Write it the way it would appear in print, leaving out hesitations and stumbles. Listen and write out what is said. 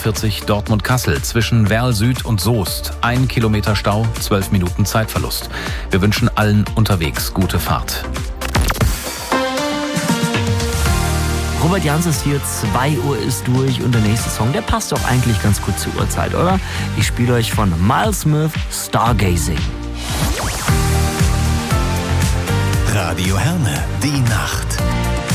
A42 Dortmund-Kassel zwischen Werl Süd und Soest. 1 Kilometer Stau, 12 Minuten Zeitverlust. Wir wünschen allen unterwegs gute Fahrt. Robert Jans ist hier, 2 Uhr ist durch und der nächste Song, der passt doch eigentlich ganz gut zur Uhrzeit, oder? Ich spiele euch von Miles Smith Stargazing. Radio Herne, die Nacht.